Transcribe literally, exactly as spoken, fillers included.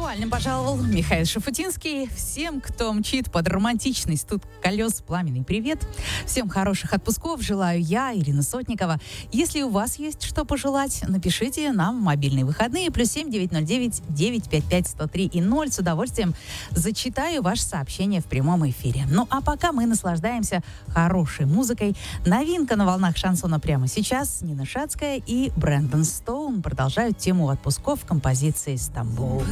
танцевальным пожаловал Михаил Шафутинский. Всем, кто мчит под романтичный стук колес, пламенный привет. Всем хороших отпусков желаю я, Ирина Сотникова. Если у вас есть что пожелать, напишите нам в мобильные выходные плюс семь девятьсот девять девятьсот пятьдесят пять сто три и ноль. С удовольствием зачитаю ваше сообщение в прямом эфире. Ну а пока мы наслаждаемся хорошей музыкой. Новинка на волнах шансона прямо сейчас. Нина Шацкая и Брэндон Стоун продолжают тему отпусков в композиции «Стамбул».